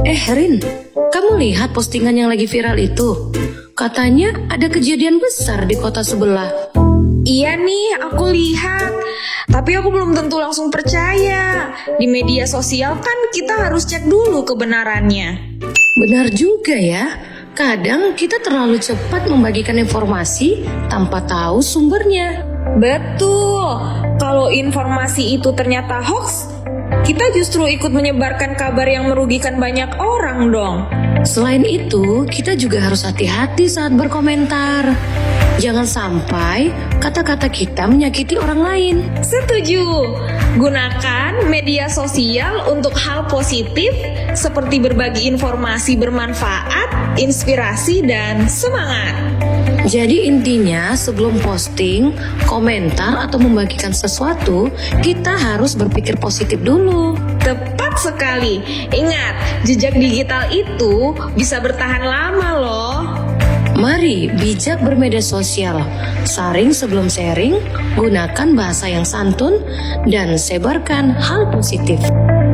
Rin, kamu lihat postingan yang lagi viral itu? Katanya ada kejadian besar di kota sebelah. Iya nih, aku lihat. Tapi aku belum tentu langsung percaya. Di media sosial kan kita harus cek dulu kebenarannya. Benar juga ya. Kadang kita terlalu cepat membagikan informasi tanpa tahu sumbernya. Betul. Kalau informasi itu ternyata hoax, kita justru ikut menyebarkan kabar yang merugikan banyak orang dong. Selain itu, kita juga harus hati-hati saat berkomentar. Jangan sampai kata-kata kita menyakiti orang lain. Setuju. Gunakan media sosial untuk hal positif seperti berbagi informasi bermanfaat, inspirasi, dan semangat. Jadi intinya sebelum posting, komentar, atau membagikan sesuatu, kita harus berpikir positif dulu. Tepat sekali. Ingat, jejak digital itu bisa bertahan lama loh. Mari bijak bermedia sosial, saring sebelum sharing, gunakan bahasa yang santun, dan sebarkan hal positif.